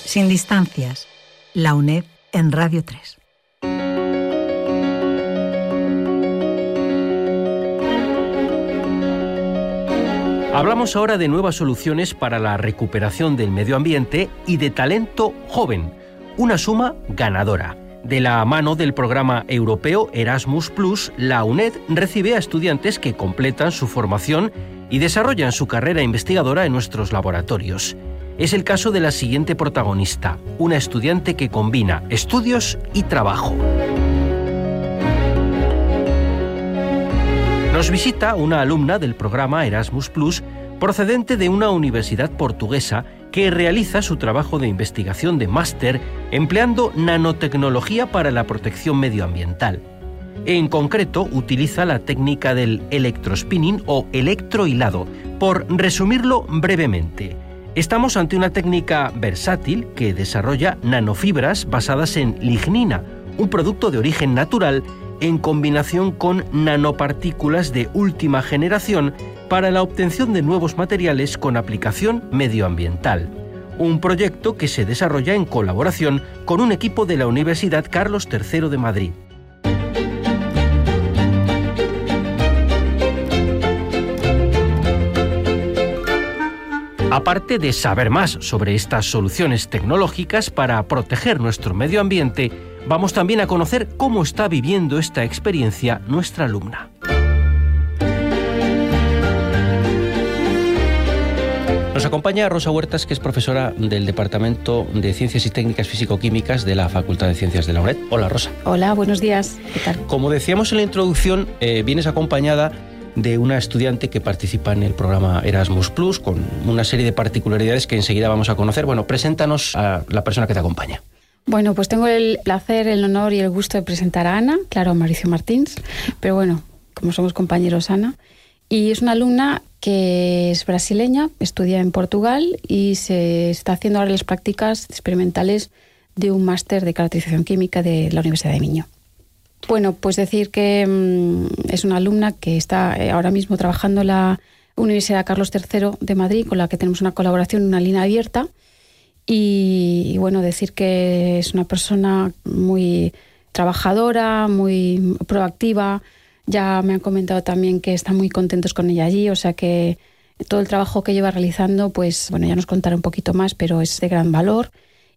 Sin distancias, la UNED en Radio 3. Hablamos ahora de nuevas soluciones para la recuperación del medio ambiente y de talento joven, una suma ganadora. De la mano del programa europeo Erasmus+, la UNED recibe a estudiantes que completan su formación y desarrollan su carrera investigadora en nuestros laboratorios. Es el caso de la siguiente protagonista, una estudiante que combina estudios y trabajo. Nos visita una alumna del programa Erasmus+, procedente de una universidad portuguesa que realiza su trabajo de investigación de máster empleando nanotecnología para la protección medioambiental. En concreto, utiliza la técnica del electrospinning o electrohilado, por resumirlo brevemente. Estamos ante una técnica versátil que desarrolla nanofibras basadas en lignina, un producto de origen natural, en combinación con nanopartículas de última generación para la obtención de nuevos materiales con aplicación medioambiental. Un proyecto que se desarrolla en colaboración con un equipo de la Universidad Carlos III de Madrid. Aparte de saber más sobre estas soluciones tecnológicas para proteger nuestro medio ambiente, vamos también a conocer cómo está viviendo esta experiencia nuestra alumna. Nos acompaña Rosa Huertas, que es profesora del Departamento de Ciencias y Técnicas Físico-Químicas de la Facultad de Ciencias de la UNED. Hola, Rosa. Hola, buenos días. ¿Qué tal? Como decíamos en la introducción, vienes acompañada de una estudiante que participa en el programa Erasmus+, con una serie de particularidades que enseguida vamos a conocer. Bueno, preséntanos a la persona que te acompaña. Bueno, pues tengo el placer, el honor y el gusto de presentar a Ana, claro, a Mauricio Martins, pero bueno, como somos compañeros, Ana, y es una alumna que es brasileña, estudia en Portugal y se está haciendo ahora las prácticas experimentales de un máster de caracterización química de la Universidad de Miño. Bueno, pues decir que es una alumna que está ahora mismo trabajando en la Universidad Carlos III de Madrid, con la que tenemos una colaboración, una línea abierta. Y bueno, decir que es una persona muy trabajadora, muy proactiva. Ya me han comentado también que están muy contentos con ella allí, o sea que todo el trabajo que lleva realizando, pues bueno, ya nos contará un poquito más, pero es de gran valor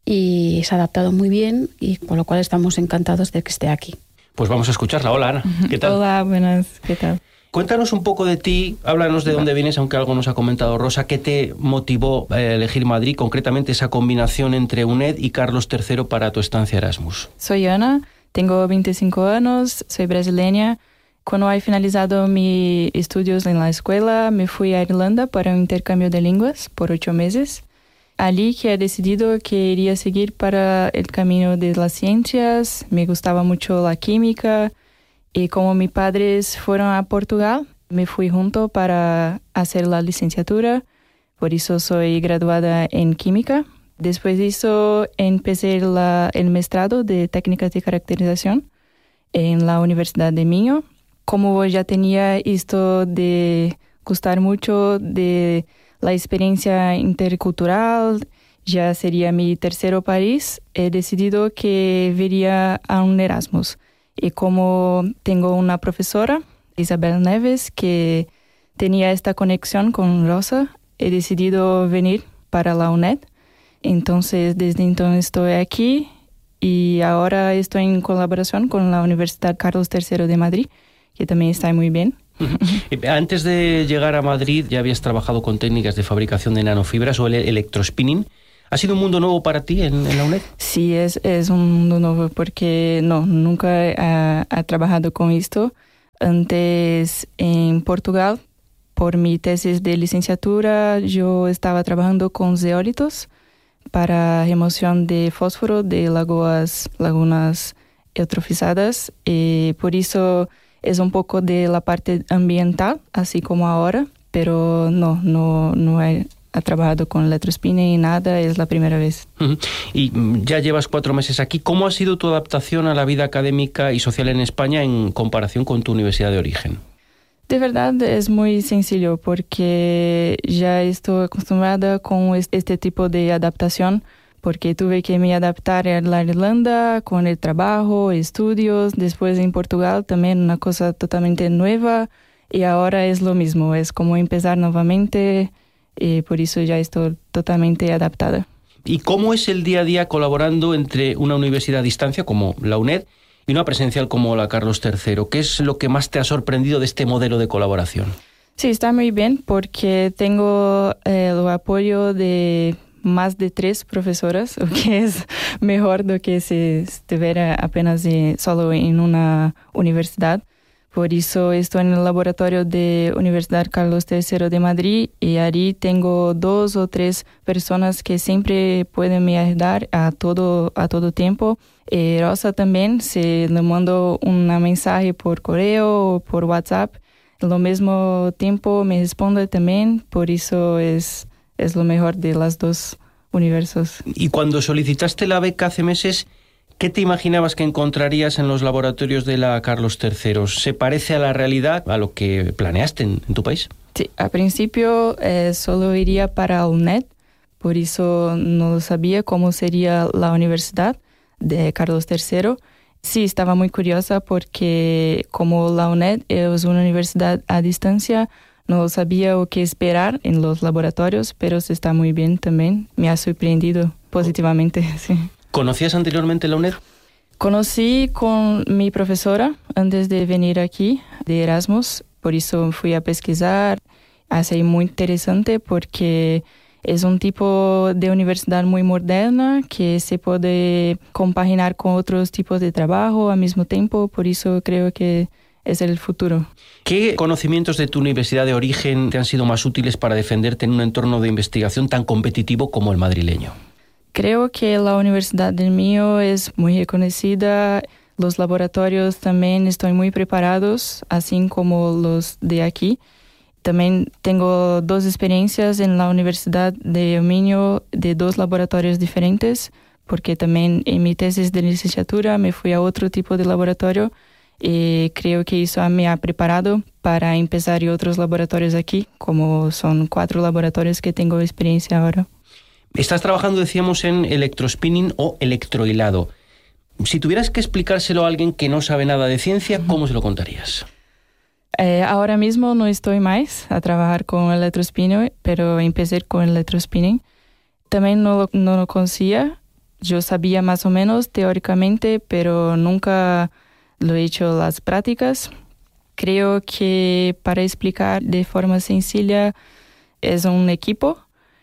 y se ha adaptado muy bien y con lo cual estamos encantados de que esté aquí. Pues vamos a escucharla. Hola, Ana. ¿Qué tal? Hola, buenas. ¿Qué tal? Cuéntanos un poco de ti, háblanos de dónde vienes, aunque algo nos ha comentado Rosa. ¿Qué te motivó a elegir Madrid, concretamente esa combinación entre UNED y Carlos III para tu estancia Erasmus? Soy Ana, tengo 25 años, soy brasileña. Cuando he finalizado mis estudios en la escuela, me fui a Irlanda para un intercambio de lenguas por 8 meses. Allí que he decidido que iría seguir para el camino de las ciencias. Me gustaba mucho la química y como mis padres fueron a Portugal, me fui junto para hacer la licenciatura. Por eso soy graduada en química. Después de eso empecé el maestrado de técnicas de caracterización en la Universidad de Miño. Como ya tenía esto de gustar mucho de la experiencia intercultural, ya sería mi tercer país, he decidido que iría a un Erasmus. Y como tengo una profesora, Isabel Neves, que tenía esta conexión con Rosa, he decidido venir para la UNED. Entonces, desde entonces estoy aquí y ahora estoy en colaboración con la Universidad Carlos III de Madrid, que también está muy bien. Antes de llegar a Madrid ya habías trabajado con técnicas de fabricación de nanofibras o el electrospinning. ¿Ha sido un mundo nuevo para ti en la UNED? Sí, es un mundo nuevo porque nunca he trabajado con esto. Antes en Portugal, por mi tesis de licenciatura, yo estaba trabajando con zeolitos para remoción de fósforo de lagunas eutrofizadas y por eso es un poco de la parte ambiental, así como ahora, pero no he trabajado con electrospinning y nada, es la primera vez. Y ya llevas 4 meses aquí. ¿Cómo ha sido tu adaptación a la vida académica y social en España en comparación con tu universidad de origen? De verdad es muy sencillo porque ya estoy acostumbrada con este tipo de adaptación porque tuve que me adaptar a la Irlanda con el trabajo, estudios, después en Portugal también una cosa totalmente nueva y ahora es lo mismo, es como empezar nuevamente y por eso ya estoy totalmente adaptada. ¿Y cómo es el día a día colaborando entre una universidad a distancia como la UNED y una presencial como la Carlos III? ¿Qué es lo que más te ha sorprendido de este modelo de colaboración? Sí, está muy bien porque tengo el apoyo de más de 3 profesoras, lo que es mejor do que si estuviera apenas solo en una universidad. Por eso estoy en el laboratorio de Universidad Carlos III de Madrid y allí tengo 2 o 3 personas que siempre pueden me ayudar a todo tiempo. Rosa también, si le mando una mensaje por correo o por WhatsApp, al mismo tiempo me responde también, por eso es lo mejor de las 2 universos. Y cuando solicitaste la beca hace meses, ¿qué te imaginabas que encontrarías en los laboratorios de la Carlos III? ¿Se parece a la realidad, a lo que planeaste en tu país? Sí, al principio solo iría para UNED, por eso no sabía cómo sería la universidad de Carlos III. Sí, estaba muy curiosa porque como la UNED es una universidad a distancia, no sabía o qué esperar en los laboratorios, pero se está muy bien también. Me ha sorprendido positivamente, sí. ¿Conocías anteriormente la UNED? Conocí con mi profesora antes de venir aquí, de Erasmus. Por eso fui a pesquisar. Ha sido muy interesante porque es un tipo de universidad muy moderna que se puede compaginar con otros tipos de trabajo al mismo tiempo. Por eso creo que es el futuro. ¿Qué conocimientos de tu universidad de origen te han sido más útiles para defenderte en un entorno de investigación tan competitivo como el madrileño? Creo que la universidad del mío es muy reconocida. Los laboratorios también están muy preparados, así como los de aquí. También tengo 2 experiencias en la Universidad de Minho de 2 laboratorios diferentes, porque también en mi tesis de licenciatura me fui a otro tipo de laboratorio y creo que eso me ha preparado para empezar en otros laboratorios aquí, como son 4 laboratorios que tengo experiencia ahora. Estás trabajando, decíamos, en electrospinning o electrohilado. Si tuvieras que explicárselo a alguien que no sabe nada de ciencia, ¿cómo se lo contarías? Ahora mismo no estoy más a trabajar con electrospinning, pero empecé con electrospinning. También no lo conocía. Yo sabía más o menos teóricamente, pero nunca lo he hecho las prácticas. Creo que para explicar de forma sencilla es un equipo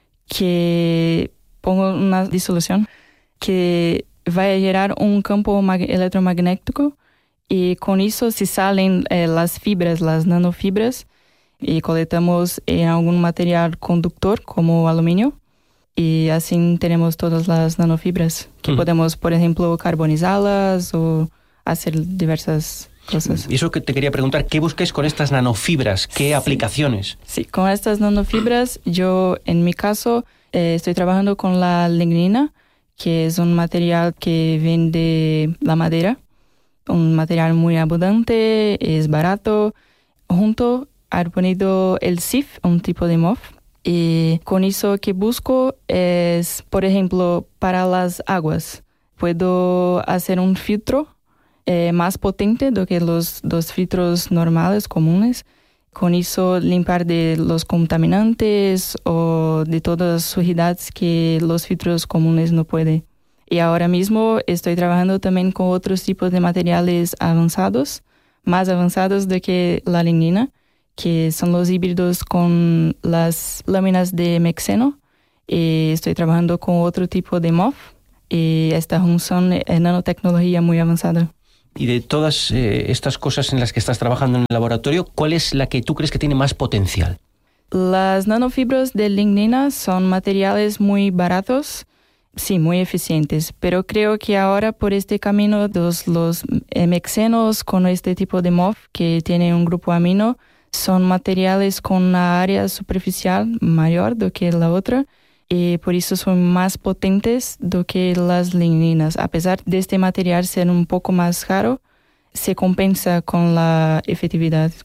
que pongo una disolución que va a generar un campo electromagnético y con eso se salen las fibras, las nanofibras y colectamos en algún material conductor como aluminio y así tenemos todas las nanofibras que podemos, por ejemplo, carbonizarlas o hacer diversas cosas. Y eso que te quería preguntar, ¿qué busques con estas nanofibras? ¿Qué aplicaciones? Sí, con estas nanofibras yo, en mi caso, estoy trabajando con la lignina, que es un material que viene de la madera, un material muy abundante, es barato. Junto he ponido el SIF, un tipo de MOF, y con eso que busco es, por ejemplo, para las aguas, puedo hacer un filtro más potente do que los filtros normales, comunes. Con eso limpiar de los contaminantes o de todas las suciedades que los filtros comunes no pueden. Y ahora mismo estoy trabajando también con otros tipos de materiales avanzados, más avanzados do que la lignina, que son los híbridos con las láminas de mexeno. Y estoy trabajando con otro tipo de MOF y esta junción es nanotecnología muy avanzada. Y de todas estas cosas en las que estás trabajando en el laboratorio, ¿cuál es la que tú crees que tiene más potencial? Las nanofibras de lignina son materiales muy baratos, sí, muy eficientes, pero creo que ahora por este camino los mexenos con este tipo de MOF que tiene un grupo amino son materiales con una área superficial mayor do que la otra y por eso son más potentes do que las ligninas. A pesar de este material ser un poco más caro, se compensa con la efectividad.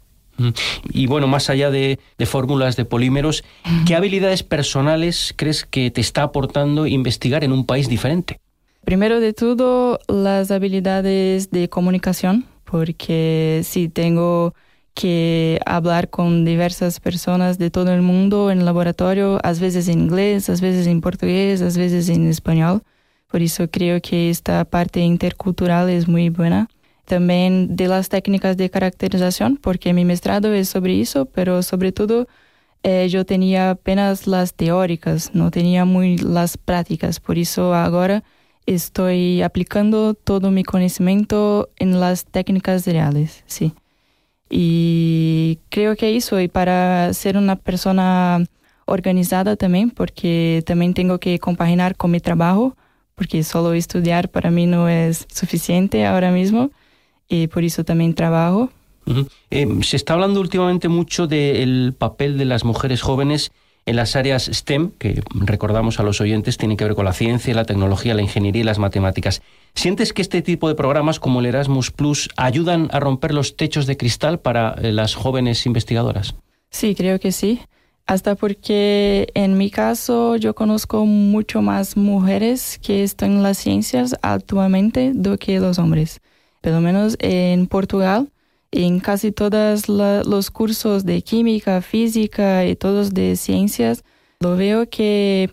Y bueno, más allá de fórmulas de polímeros, ¿qué habilidades personales crees que te está aportando investigar en un país diferente? Primero de todo, las habilidades de comunicación, porque sí tengo que hablar con diversas personas de todo el mundo en el laboratorio, a veces en inglés, a veces en portugués, a veces en español. Por eso creo que esta parte intercultural es muy buena. También de las técnicas de caracterización, porque mi maestrado es sobre eso, pero sobre todo yo tenía apenas las teóricas, no tenía muy las prácticas. Por eso ahora estoy aplicando todo mi conocimiento en las técnicas reales, sí. Y creo que eso, y para ser una persona organizada también, porque también tengo que compaginar con mi trabajo, porque solo estudiar para mí no es suficiente ahora mismo, y por eso también trabajo. Se está hablando últimamente mucho del papel de las mujeres jóvenes en las áreas STEM, que recordamos a los oyentes, tienen que ver con la ciencia, la tecnología, la ingeniería y las matemáticas. ¿Sientes que este tipo de programas como el Erasmus Plus ayudan a romper los techos de cristal para las jóvenes investigadoras? Sí, creo que sí. Hasta porque en mi caso yo conozco mucho más mujeres que están en las ciencias actualmente do que los hombres. Por lo menos en Portugal, en casi todos los cursos de química, física y todos de ciencias, lo veo que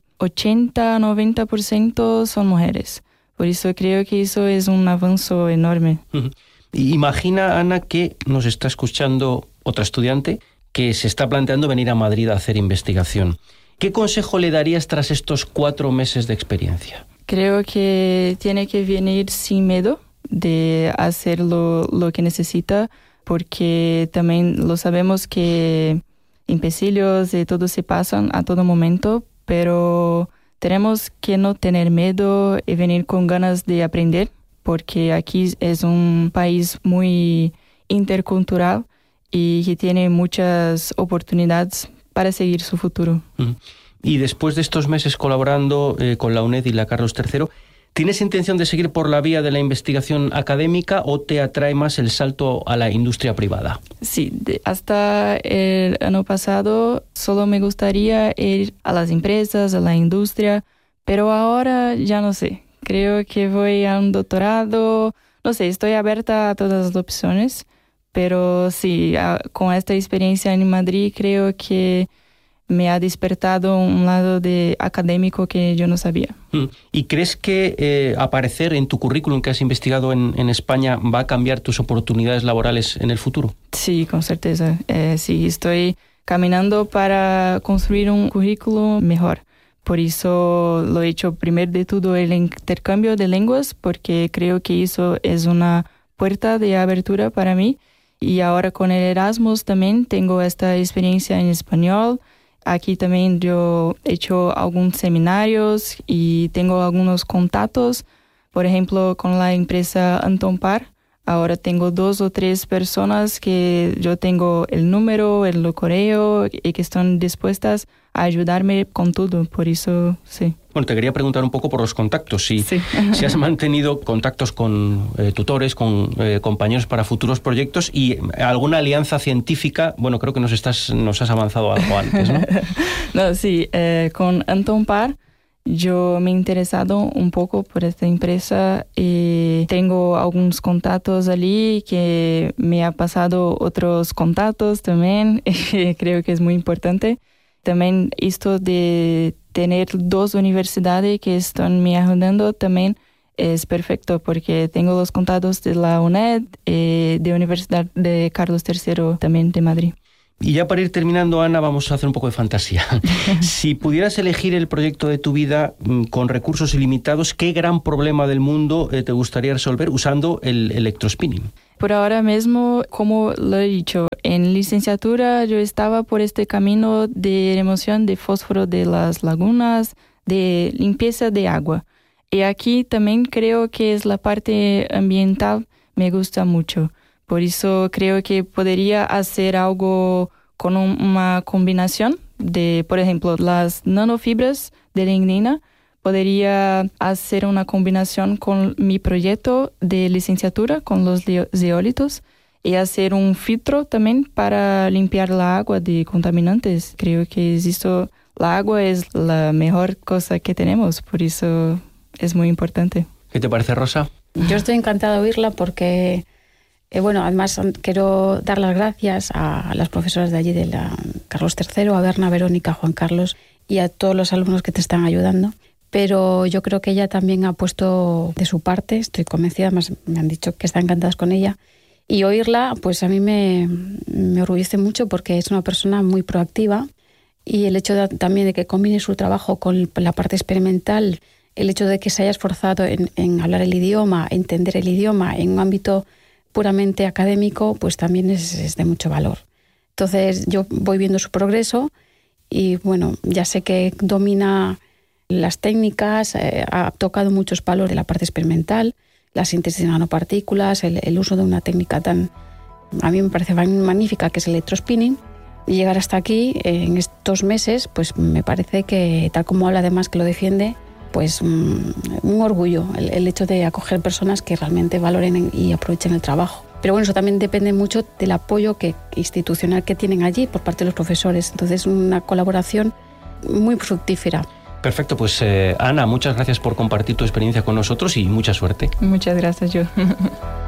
80-90% son mujeres. Por eso creo que eso es un avance enorme. Imagina, Ana, que nos está escuchando otra estudiante que se está planteando venir a Madrid a hacer investigación. ¿Qué consejo le darías tras estos 4 meses de experiencia? Creo que tiene que venir sin miedo de hacer lo que necesita, porque también lo sabemos que empecillos y todo se pasan a todo momento, pero tenemos que no tener miedo y venir con ganas de aprender, porque aquí es un país muy intercultural y que tiene muchas oportunidades para seguir su futuro. Y después de estos meses colaborando con la UNED y la Carlos III, ¿tienes intención de seguir por la vía de la investigación académica o te atrae más el salto a la industria privada? Sí, hasta el año pasado solo me gustaría ir a las empresas, a la industria, pero ahora ya no sé. Creo que voy a un doctorado, no sé, estoy abierta a todas las opciones, pero sí, con esta experiencia en Madrid creo que me ha despertado un lado de académico que yo no sabía. ¿Y crees que aparecer en tu currículum que has investigado en España va a cambiar tus oportunidades laborales en el futuro? Sí, con certeza. Sí, estoy caminando para construir un currículum mejor. Por eso lo he hecho primero de todo el intercambio de lenguas, porque creo que eso es una puerta de abertura para mí. Y ahora con el Erasmus también tengo esta experiencia en español. Aquí también yo he hecho algunos seminarios y tengo algunos contactos. Por ejemplo, con la empresa Anton Par. Ahora tengo 2 o 3 personas que yo tengo el número, el correo y que están dispuestas a ayudarme con todo. Por eso, sí. Bueno, te quería preguntar un poco por los contactos. Si has mantenido contactos con tutores, con compañeros para futuros proyectos y alguna alianza científica. Bueno, creo que nos has avanzado algo antes, ¿no? No, sí. Con Anton Par yo me he interesado un poco por esta empresa y tengo algunos contactos allí que me ha pasado otros contactos también. Creo que es muy importante. También esto de tener 2 universidades que están me ayudando también es perfecto porque tengo los contactos de la UNED y de la Universidad de Carlos III también de Madrid. Y ya para ir terminando, Ana, vamos a hacer un poco de fantasía. Si pudieras elegir el proyecto de tu vida con recursos ilimitados, ¿qué gran problema del mundo te gustaría resolver usando el electrospinning? Por ahora mismo, como lo he dicho, en licenciatura yo estaba por este camino de remoción de fósforo de las lagunas, de limpieza de agua. Y aquí también creo que es la parte ambiental, me gusta mucho. Por eso creo que podría hacer algo con una combinación de, por ejemplo, las nanofibras de lignina. Podría hacer una combinación con mi proyecto de licenciatura, con los zeolitos, y hacer un filtro también para limpiar la agua de contaminantes. Creo que la agua es la mejor cosa que tenemos, por eso es muy importante. ¿Qué te parece, Rosa? Yo estoy encantada de oírla porque, además quiero dar las gracias a las profesoras de allí, de la Carlos III, a Berna, Verónica, Juan Carlos y a todos los alumnos que te están ayudando. Pero yo creo que ella también ha puesto de su parte, estoy convencida, además me han dicho que están encantadas con ella. Y oírla, pues a mí me orgullece mucho porque es una persona muy proactiva y el hecho también de que combine su trabajo con la parte experimental, el hecho de que se haya esforzado en hablar el idioma, entender el idioma en un ámbito puramente académico, pues también es de mucho valor. Entonces yo voy viendo su progreso y bueno, ya sé que domina las técnicas, ha tocado muchos palos de la parte experimental, la síntesis de nanopartículas, el uso de una técnica a mí me parece magnífica, que es el electrospinning. Y llegar hasta aquí en estos meses, pues me parece que, tal como habla además que lo defiende, pues un orgullo el hecho de acoger personas que realmente valoren y aprovechen el trabajo. Pero bueno, eso también depende mucho del apoyo institucional que tienen allí por parte de los profesores. Entonces, una colaboración muy fructífera. Perfecto, pues Ana, muchas gracias por compartir tu experiencia con nosotros y mucha suerte. Muchas gracias, yo.